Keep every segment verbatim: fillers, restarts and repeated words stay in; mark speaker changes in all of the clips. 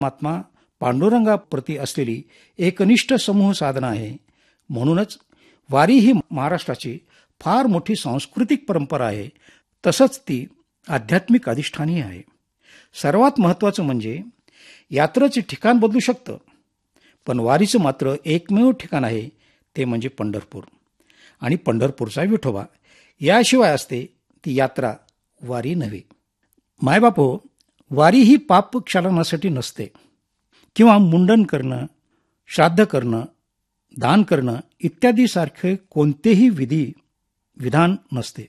Speaker 1: परमात्मा पांडुरंगाप्रती असलेली एकनिष्ठ समूह साधना आहे. म्हणूनच वारी ही महाराष्ट्राची फार मोठी सांस्कृतिक परंपरा आहे. तसंच ती आध्यात्मिक अधिष्ठानी आहे. सर्वात महत्त्वाचं म्हणजे यात्रेचे ठिकाण बदलू शकतं, पण वारीचं मात्र एकमेव ठिकाण आहे, ते म्हणजे पंढरपूर आणि पंढरपूरचा विठोबा. याशिवाय असते ती यात्रा, वारी नव्हे. मायबापो, वारी ही पापक्षालनासाठी नसते किंवा मुंडन करणं, श्राद्ध करणं, दान करणं इत्यादी सारखे कोणतेही विधी विधान नसते.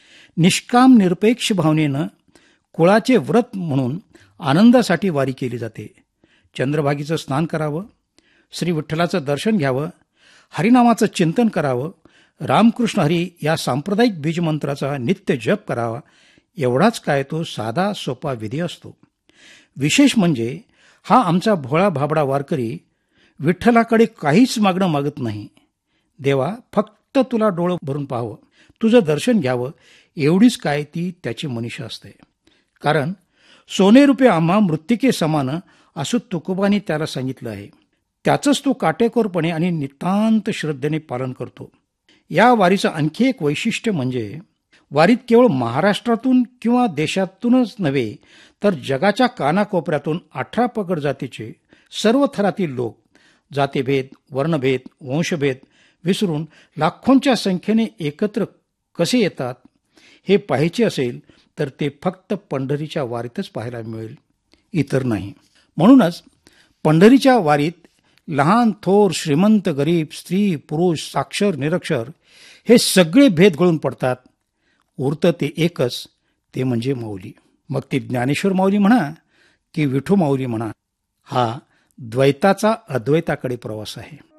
Speaker 1: निष्काम निरपेक्ष भावनेनं कुळाचे व्रत म्हणून आनंदासाठी वारी केली जाते. चंद्रभागीचं स्नान करावं, श्री विठ्ठलाचं दर्शन घ्यावं, हरिनामाचं चिंतन करावं, रामकृष्ण हरी या सांप्रदायिक बीजमंत्राचा नित्य जप करावा, एवढाच काय तो साधा सोपा विधी असतो. विशेष म्हणजे हा आमचा भोळा भाबडा वारकरी विठ्ठलाकडे काहीच मागणं मागत नाही. देवा, फक्त तुला डोळं भरून पाहावं, तुझं दर्शन घ्यावं, एवढीच काय ती त्याची मनीषा असते. कारण सोने रुपये आम्हा मृत्तिके समान असं तुकोबांनी त्याला सांगितलं आहे. त्याचंच तो काटेकोरपणे आणि नितांत श्रद्धेने पालन करतो. या वारीचं आणखी एक वैशिष्ट्य म्हणजे वारीत केवळ महाराष्ट्रातून किंवा देशातूनच नव्हे, तर जगाच्या कानाकोपऱ्यातून अठरा पगड जातीचे सर्व थरातील लोक जातीभेद, वर्णभेद, वंशभेद विसरून लाखोंच्या संख्येने एकत्र कसे येतात हे पाहायचे असेल तर ते फक्त पंढरीच्या वारीतच पाहायला मिळेल, इतर नाही. म्हणूनच पंढरीच्या वारीत लहान थोर, श्रीमंत गरीब, स्त्री पुरुष, साक्षर निरक्षर हे सगळे भेद गळून पडतात. उरतं ते एकच, ते म्हणजे माऊली. मग ती ज्ञानेश्वर माऊली म्हणा की विठू माऊली म्हणा, हा द्वैताचा अद्वैताकडे प्रवास आहे.